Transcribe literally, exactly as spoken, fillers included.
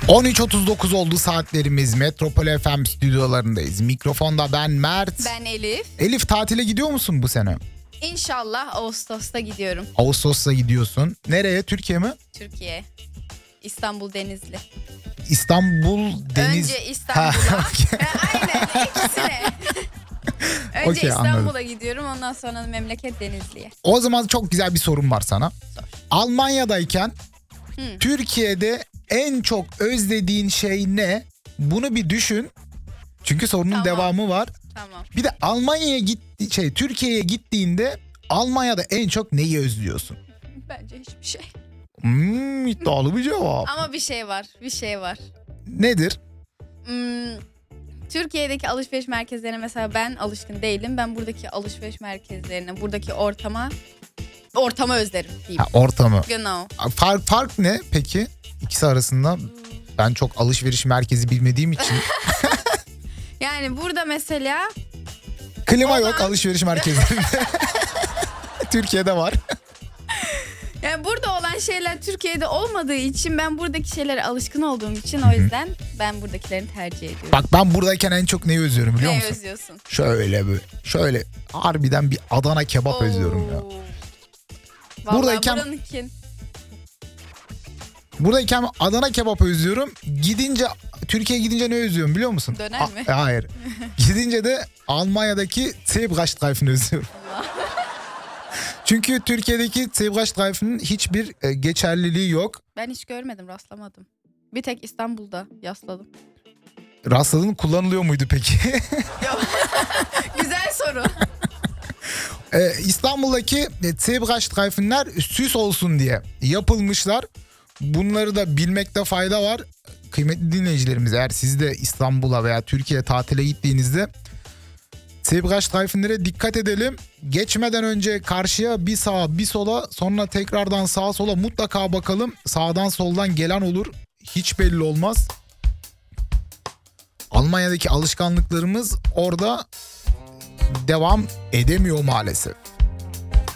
on üç otuz dokuz oldu saatlerimiz. Metropol F M stüdyolarındayız. Mikrofonda ben Mert. Ben Elif. Elif, tatile gidiyor musun bu sene? İnşallah Ağustos'ta gidiyorum. Ağustos'ta gidiyorsun. Nereye? Türkiye mi? Türkiye. İstanbul Denizli. İstanbul Deniz. Önce İstanbul'a. Aynen ikisine. Önce Okey, İstanbul'a anladım. gidiyorum, ondan sonra memleket Denizli'ye. O zaman çok güzel bir sorum var sana. Sor. Almanya'dayken Hı. Türkiye'de en çok özlediğin şey ne? Bunu bir düşün. Çünkü sorunun Tamam. devamı var. Tamam. Bir de Almanya'ya gitti şey Türkiye'ye gittiğinde Almanya'da en çok neyi özlüyorsun? Bence hiçbir şey. Hmm, iddialı bir cevap. Ama bir şey var. Bir şey var. Nedir? Hmm, Türkiye'deki alışveriş merkezlerine mesela ben alışkın değilim. Ben buradaki alışveriş merkezlerine, buradaki ortama ortamı özlerim diyeyim. Ha, ortamı. Genau. Fark, fark ne peki ikisi arasında? Ben çok alışveriş merkezi bilmediğim için. Yani burada mesela Klima Olan- yok alışveriş merkezlerinde. Türkiye'de var. yani burada olan şeyler Türkiye'de olmadığı için, ben buradaki şeylere alışkın olduğum için, o yüzden ben buradakilerini tercih ediyorum. Bak, ben buradayken en çok neyi özlüyorum biliyor Ne musun? özlüyorsun? Şöyle bir, şöyle harbiden bir Adana kebap özlüyorum ya. Vallahi Buradayken- buranınkin. Buradayken Adana kebap özlüyorum. Gidince Türkiye'ye gidince ne özlüyorum biliyor musun? Döner A- mi? Hayır. Gidince de Almanya'daki Zebrastreifen'i özlüyorum. Çünkü Türkiye'deki Zebrastreifen'in hiçbir e, geçerliliği yok. Ben hiç görmedim, rastlamadım. Bir tek İstanbul'da yasladım. Rastladın, kullanılıyor muydu peki? Güzel soru. Ee, İstanbul'daki e, Zebrastreifen'ler süs olsun diye yapılmışlar. Bunları da bilmekte fayda var. Kıymetli dinleyicilerimiz, eğer siz de İstanbul'a veya Türkiye'ye tatile gittiğinizde Zebrastreifen'lere dikkat edelim. Geçmeden önce karşıya bir sağa bir sola, sonra tekrardan sağa sola mutlaka bakalım. Sağdan soldan gelen olur. Hiç belli olmaz. Almanya'daki alışkanlıklarımız orada devam edemiyor maalesef.